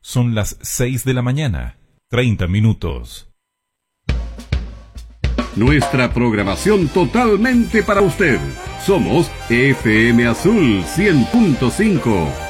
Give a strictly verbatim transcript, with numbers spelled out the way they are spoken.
Son las seis de la mañana, treinta minutos. Nuestra programación totalmente para usted. Somos F M Azul cien punto cinco.